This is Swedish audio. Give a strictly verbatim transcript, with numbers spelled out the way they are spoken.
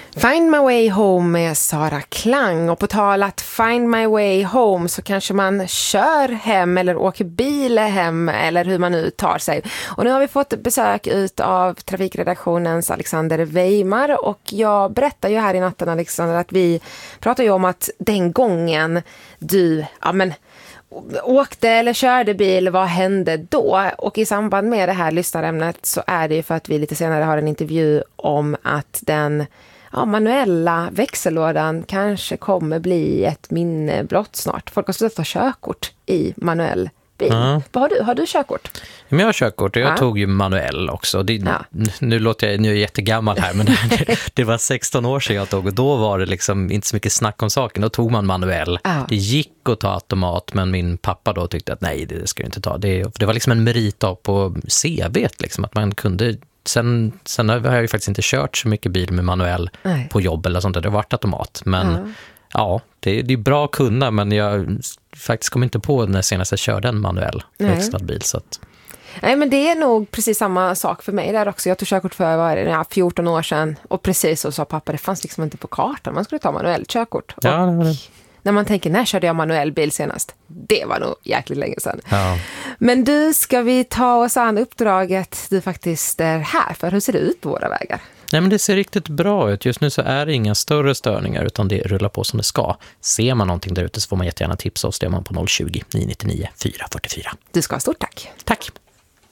Find My Way Home med Sara Klang. Och på tal att find my way home så kanske man kör hem eller åker bil hem eller hur man nu tar sig. Och nu har vi fått besök ut av trafikredaktionens Alexander Weimar, och jag berättar ju här i natten, Alexander, att vi pratar ju om att den gången du ja men åkte eller körde bil, vad hände då? Och i samband med det här lyssnarämnet så är det ju för att vi lite senare har en intervju om att den ja, manuella växellådan kanske kommer bli ett minne blott snart. Folk har slutat ta körkort i manuell bil. Ja. Vad har du? Har du körkort? Men jag har körkort och jag ja. tog ju manuell också. Det, ja. Nu låter jag, nu är jag jättegammal här, men det, det var sexton år sedan jag tog, och då var det liksom inte så mycket snack om saken. Då tog man manuell. Ja. Det gick att ta automat, men min pappa då tyckte att nej, det ska jag inte ta. Det, det var liksom en merit på C V:t liksom, att man kunde. Sen, sen har jag ju faktiskt inte kört så mycket bil med manuell nej. På jobb eller sånt där. Det har varit automat. Men ja, ja det, det är bra att kunna, men jag faktiskt kom inte på när senast jag körde en manuell växlad bil. Så att... Nej, men det är nog precis samma sak för mig där också. Jag tog körkort för vad är det, ja, fjorton år sedan. Och precis så sa pappa, det fanns liksom inte på kartan. Man skulle ta manuell körkort. Ja, det var det. När man tänker, när körde jag manuell bil senast? Det var nog jäkligt länge sedan. Ja. Men du, ska vi ta oss an uppdraget du faktiskt är här för? Hur ser det ut på våra vägar? Nej, men det ser riktigt bra ut. Just nu så är det inga större störningar, utan det rullar på som det ska. Ser man någonting där ute så får man jättegärna tipsa oss. Det är man på noll tjugo, nio nio nio, fyra fyra fyra. Du ska ha stort tack. Tack.